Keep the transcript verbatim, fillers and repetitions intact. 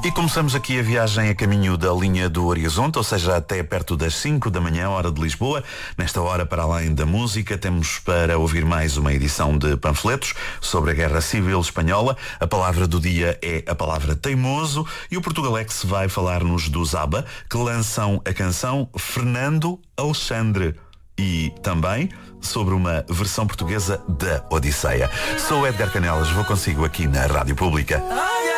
E começamos aqui a viagem a caminho da linha do Horizonte, ou seja, até perto das cinco da manhã, hora de Lisboa. Nesta hora, para além da música, temos para ouvir mais uma edição de panfletos sobre a Guerra Civil Espanhola. A palavra do dia é a palavra teimoso e o Portugalex vai falar-nos dos ABBA, que lançam a canção Fernando Alexandre. E também sobre uma versão portuguesa da Odisseia. Sou Edgar Canelas, vou consigo aqui na Rádio Pública.